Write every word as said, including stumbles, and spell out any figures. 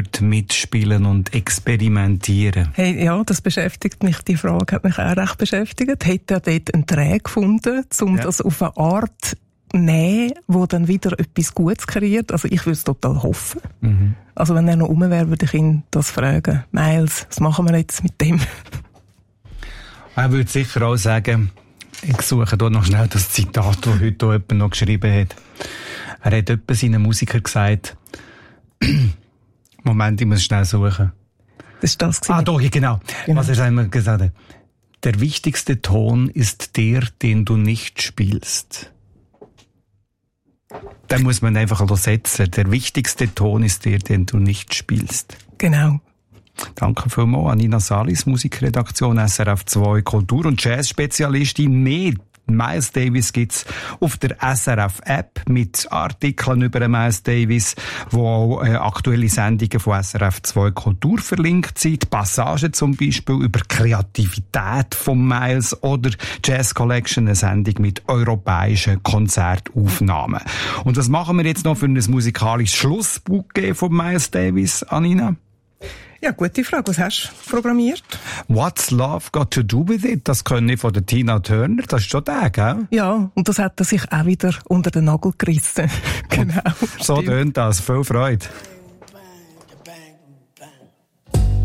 würde mitspielen und experimentieren? Hey, ja, das beschäftigt mich, die Frage hat mich auch recht beschäftigt. Hätte er dort einen Dreh gefunden, um ja. das auf eine Art nehmen, wo dann wieder etwas Gutes kreiert? Also ich würde es total hoffen. Mhm. Also wenn er noch rum wäre, würde ich ihn das fragen. Miles, was machen wir jetzt mit dem? Er würde sicher auch sagen, ich suche hier noch schnell das Zitat, das heute hier jemand noch geschrieben hat. Er hat etwa seinen Musikern gesagt, Moment, ich muss schnell suchen. Das ist das gewesen. Ah, doch, genau. genau. Was er einmal gesagt hat. Der wichtigste Ton ist der, den du nicht spielst. Den muss man einfach setzen. Der wichtigste Ton ist der, den du nicht spielst. Genau. Danke vielmals an Nina Salis, Musikredaktion S R F zwei, Kultur- und Jazz-Spezialistin. Mehr Miles Davis gibt's auf der S R F-App mit Artikeln über Miles Davis, wo auch äh, aktuelle Sendungen von S R F zwei Kultur verlinkt sind. Passagen zum Beispiel über Kreativität von Miles oder Jazz Collection, eine Sendung mit europäischen Konzertaufnahmen. Und was machen wir jetzt noch für ein musikalisches Schlussbouquet von Miles Davis, Anina? Ja, gute Frage. Was hast du programmiert? What's Love Got to Do With It? Das können ich von der Tina Turner. Das ist schon der, gell? Ja, und das hat er sich auch wieder unter den Nagel gerissen. Genau. So tönt das. Viel Freude.